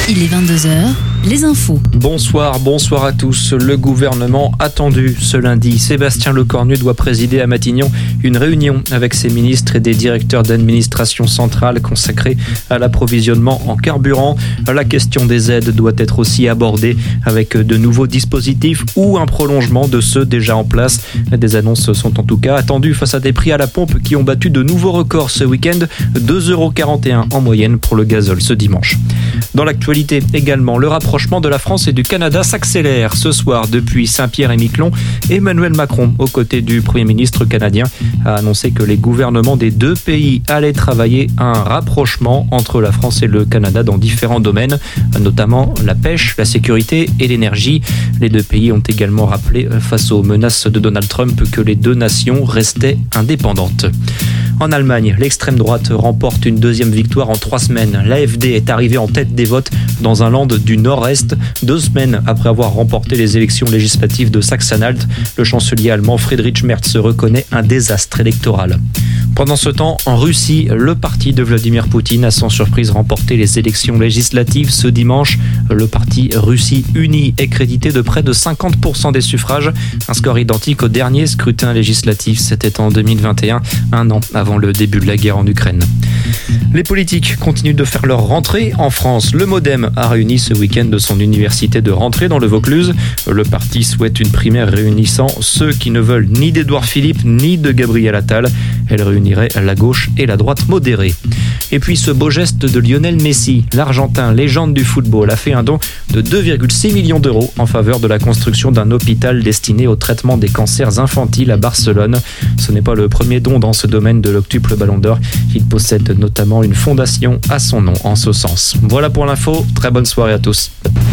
Il est 22h, les infos. Bonsoir à tous. Le gouvernement attendu ce lundi. Sébastien Lecornu doit présider à Matignon une réunion avec ses ministres et des directeurs d'administration centrale consacrés à l'approvisionnement en carburant. La question des aides doit être aussi abordée avec de nouveaux dispositifs ou un prolongement de ceux déjà en place. Des annonces sont en tout cas attendues face à des prix à la pompe qui ont battu de nouveaux records ce week-end. 2,41 € en moyenne pour le gazole ce dimanche. Dans l'actualité également, le rapprochement de la France et du Canada s'accélère. Ce soir, depuis Saint-Pierre-et-Miquelon, Emmanuel Macron, aux côtés du Premier ministre canadien, a annoncé que les gouvernements des deux pays allaient travailler à un rapprochement entre la France et le Canada dans différents domaines, notamment la pêche, la sécurité et l'énergie. Les deux pays ont également rappelé, face aux menaces de Donald Trump, que les deux nations restaient indépendantes. En Allemagne, l'extrême droite remporte une deuxième victoire en 3 semaines. L'AfD est arrivée en tête des votes dans un land du nord-est, 2 semaines après avoir remporté les élections législatives de Saxe-Anhalt. Le chancelier allemand Friedrich Merz reconnaît un désastre électoral. Pendant ce temps, en Russie, le parti de Vladimir Poutine a sans surprise remporté les élections législatives ce dimanche. Le parti Russie Unie est crédité de près de 50% des suffrages, un score identique au dernier scrutin législatif, c'était en 2021, un an avant le début de la guerre en Ukraine. Les politiques continuent de faire leur rentrée en France. Le MoDem a réuni ce week-end son université de rentrée dans le Vaucluse. Le parti souhaite une primaire réunissant ceux qui ne veulent ni d'Édouard Philippe ni de Gabriel Attal. Elle réunirait la gauche et la droite modérée. Et puis ce beau geste de Lionel Messi, l'Argentin, légende du football, a fait un don de 2,6 millions d'euros en faveur de la construction d'un hôpital destiné au traitement des cancers infantiles à Barcelone. Ce n'est pas le premier don dans ce domaine de l'octuple Ballon d'Or. Il possède notamment une fondation à son nom en ce sens. Voilà pour l'info, très bonne soirée à tous.